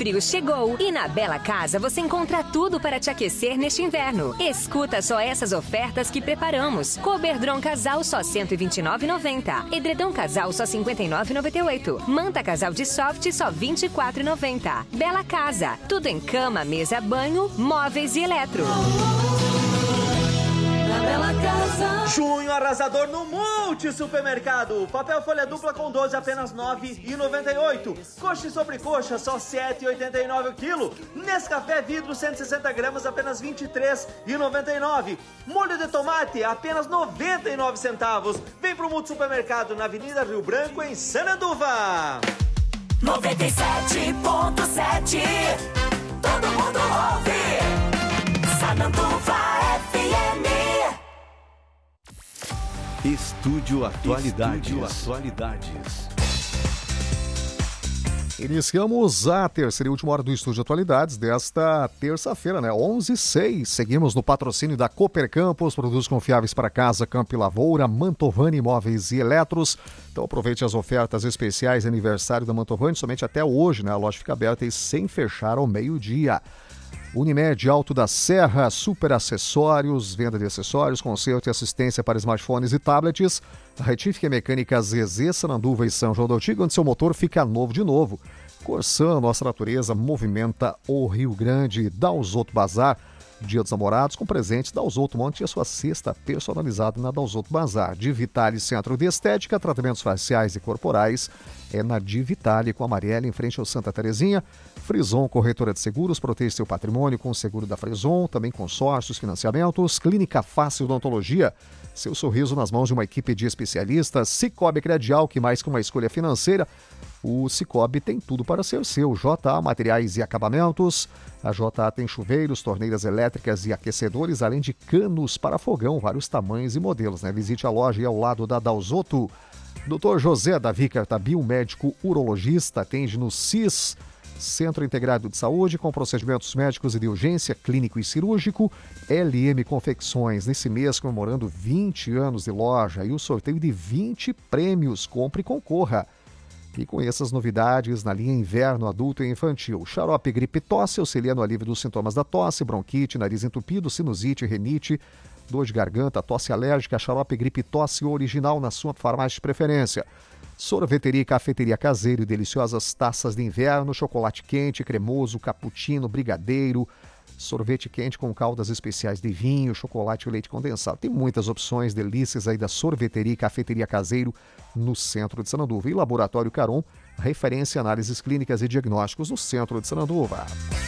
frio chegou e na Bela Casa você encontra tudo para te aquecer neste inverno. Escuta só essas ofertas que preparamos. Coberdron Casal só R$ 129,90. Edredom Casal só R$ 59,98. Manta Casal de Soft só R$ 24,90. Bela Casa, tudo em cama, mesa, banho, móveis e eletro. Bela Casa. Junho arrasador no Multi Supermercado. Papel folha dupla com 12 apenas R$ 9,98. Coxa e sobrecoxa só R$ 7,89 o quilo. Nescafé vidro 160 gramas apenas R$ 23,99. Molho de tomate apenas 99 centavos. Vem pro Multi Supermercado na Avenida Rio Branco em Sananduva. 97,7. Todo mundo ouve. Sananduva FM. Estúdio Atualidades. Iniciamos a terceira e última hora do Estúdio Atualidades desta terça-feira, né? 11/6. Seguimos no patrocínio da Cooper Campos, produtos confiáveis para casa, campo e lavoura, Mantovani Imóveis e Eletros. Então aproveite as ofertas especiais de aniversário da Mantovani, somente até hoje, né? A loja fica aberta e sem fechar ao meio-dia. Unimed Alto da Serra, super acessórios, venda de acessórios, conserto e assistência para smartphones e tablets. Retífica Mecânica ZZ, Sananduva e São João do Altigo, onde seu motor fica novo de novo. Corsã, nossa natureza, movimenta o Rio Grande. Dalzotto Bazar, Dia dos Namorados, com presentes. Dalzotto, monte a sua cesta personalizada na Dalzotto Bazar. Divitale Centro de Estética, tratamentos faciais e corporais. É na Divitale, com a Marielle, em frente ao Santa Terezinha. Frison, corretora de seguros, protege seu patrimônio com o seguro da Frison, também consórcios, financiamentos. Clínica Fácil Odontologia, seu sorriso nas mãos de uma equipe de especialistas. Cicobi Credial, que mais que uma escolha financeira, o Cicobi tem tudo para ser seu. JA Materiais e Acabamentos. A JA tem chuveiros, torneiras elétricas e aquecedores, além de canos para fogão, vários tamanhos e modelos, né? Visite a loja e ao lado da Dalzotto. Dr. José Davi Cartabil, médico urologista, atende no CIS, Centro Integrado de Saúde, com procedimentos médicos e de urgência, clínico e cirúrgico. LM Confecções, nesse mês comemorando 20 anos de loja e o sorteio de 20 prêmios. Compre e concorra. E conheça as novidades na linha Inverno Adulto e Infantil. Xarope Gripe Tosse, auxilia no alívio dos sintomas da tosse, bronquite, nariz entupido, sinusite, rinite, dor de garganta, tosse alérgica. Xarope Gripe Tosse original na sua farmácia de preferência. Sorveteria e cafeteria caseiro e deliciosas taças de inverno, chocolate quente, cremoso, cappuccino, brigadeiro, sorvete quente com caldas especiais de vinho, chocolate e leite condensado. Tem muitas opções, delícias aí da sorveteria e cafeteria caseiro no centro de Sananduva. E Laboratório Caron, referência em análises clínicas e diagnósticos no centro de Sananduva.